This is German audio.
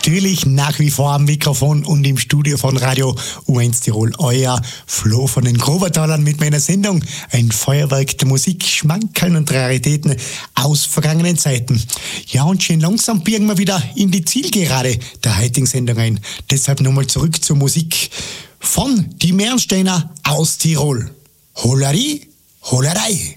natürlich nach wie vor am Mikrofon und im Studio von Radio U1 Tirol. Euer Flo von den Grobertalern mit meiner Sendung. Ein Feuerwerk der Musik, Schmankerln und Raritäten aus vergangenen Zeiten. Ja, und schön langsam biegen wir wieder in die Zielgerade der heutigen Sendung ein. Deshalb nochmal zurück zur Musik von die Meerensteiner aus Tirol. Hollerie, Hollerei.